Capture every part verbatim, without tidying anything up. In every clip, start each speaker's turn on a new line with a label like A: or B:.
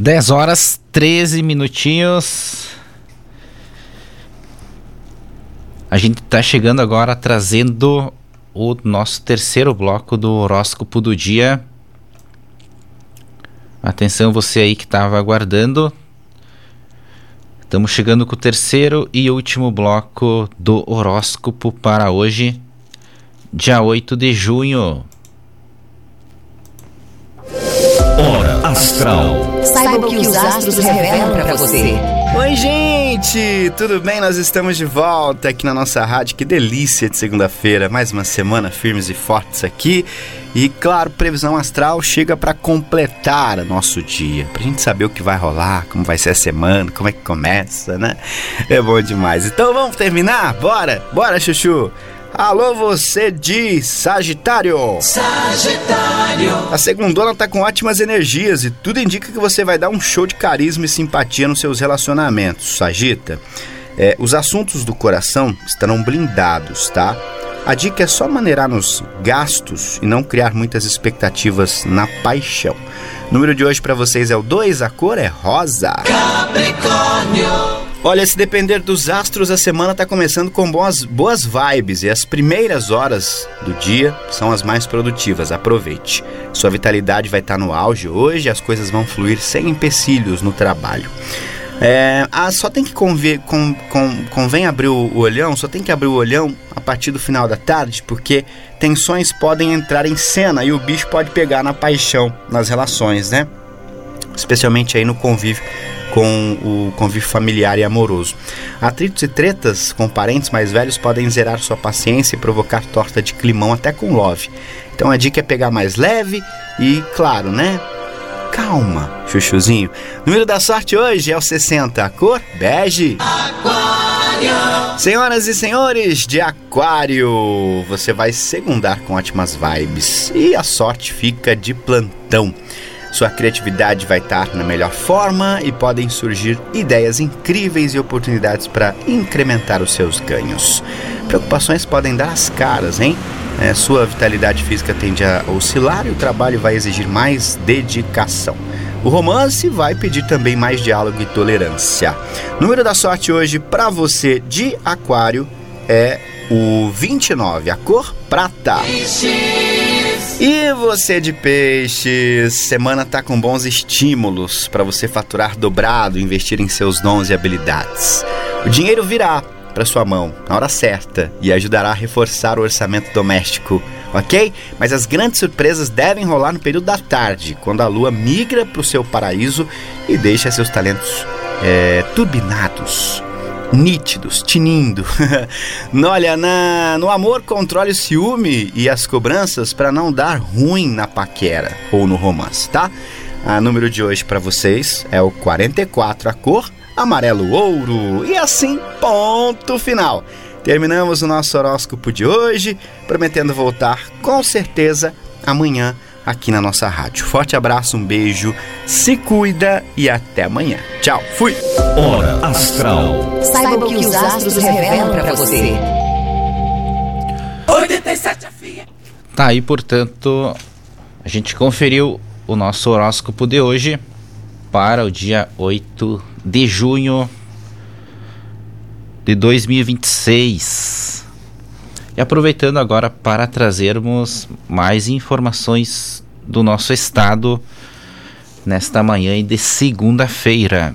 A: dez horas, treze minutinhos. A gente tá chegando agora trazendo o nosso terceiro bloco do horóscopo do dia. Atenção você aí que estava aguardando. Estamos chegando com o terceiro e último bloco do horóscopo para hoje, dia oito de junho.
B: Hora Astral.
C: Saiba o que os astros revelam para você.
D: Oi, gente! Tudo bem? Nós estamos de volta aqui na nossa rádio. Que delícia de segunda-feira. Mais uma semana firmes e fortes aqui. E, claro, previsão astral chega para completar o nosso dia. Pra gente saber o que vai rolar, como vai ser a semana, como é que começa, né? É bom demais. Então vamos terminar? Bora! Bora, Chuchu! Alô, você de Sagitário! Sagitário! A segundona tá com ótimas energias e tudo indica que você vai dar um show de carisma e simpatia nos seus relacionamentos, Sagita. É, os assuntos do coração estarão blindados, tá? A dica é só maneirar nos gastos e não criar muitas expectativas na paixão. O número de hoje para vocês é o dois, a cor é rosa. Capricórnio! Olha, se depender dos astros, a semana está começando com boas, boas vibes e as primeiras horas do dia são as mais produtivas. Aproveite. Sua vitalidade vai estar no auge hoje e as coisas vão fluir sem empecilhos no trabalho. É, ah, só tem que convém, com, com, convém abrir o, o olhão, só tem que abrir o olhão a partir do final da tarde, porque tensões podem entrar em cena e o bicho pode pegar na paixão, nas relações, né? Especialmente aí no convívio com o convívio familiar e amoroso. Atritos e tretas com parentes mais velhos podem zerar sua paciência e provocar torta de climão até com love. Então a dica é pegar mais leve e, claro, né? Calma, chuchuzinho. O número da sorte hoje é o sessenta, a cor bege. Aquário! Senhoras e senhores de Aquário, você vai segundar com ótimas vibes e a sorte fica de plantão. Sua criatividade vai estar na melhor forma e podem surgir ideias incríveis e oportunidades para incrementar os seus ganhos. Preocupações podem dar as caras, hein? É, sua vitalidade física tende a oscilar e o trabalho vai exigir mais dedicação. O romance vai pedir também mais diálogo e tolerância. O número da sorte hoje para você de Aquário é o vinte e nove, a cor prata. E você de Peixes, semana tá com bons estímulos para você faturar dobrado, investir em seus dons e habilidades. O dinheiro virá para sua mão na hora certa e ajudará a reforçar o orçamento doméstico, ok? Mas as grandes surpresas devem rolar no período da tarde, quando a lua migra para o seu paraíso e deixa seus talentos é, turbinados, nítidos, tinindo. Olha, na, no amor, controle o ciúme e as cobranças para não dar ruim na paquera ou no romance, tá? O número de hoje para vocês é o quarenta e quatro, a cor amarelo ouro. E assim, ponto final. Terminamos o nosso horóscopo de hoje, prometendo voltar com certeza amanhã aqui na nossa rádio. Forte abraço, um beijo, se cuida e até amanhã. Tchau, fui!
B: Hora Astral.
C: Saiba o que os astros revelam para você.
A: oitenta e sete Tá aí, portanto, a gente conferiu o nosso horóscopo de hoje para o dia oito de junho de dois mil e vinte e seis. E aproveitando agora para trazermos mais informações do nosso estado nesta manhã de segunda-feira.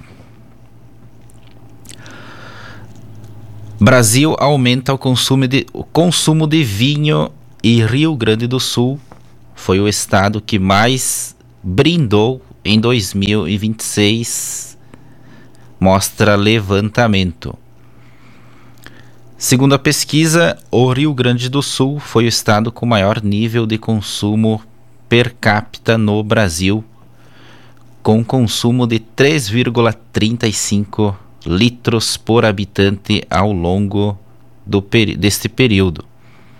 A: Brasil aumenta o consumo de, o consumo de vinho e Rio Grande do Sul foi o estado que mais brindou em dois mil e vinte e seis, mostra levantamento. Segundo a pesquisa, o Rio Grande do Sul foi o estado com maior nível de consumo per capita no Brasil, com consumo de três vírgula trinta e cinco litros por habitante ao longo do peri- deste período.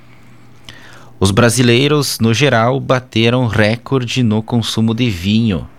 A: Os brasileiros, no geral, bateram recorde no consumo de vinho,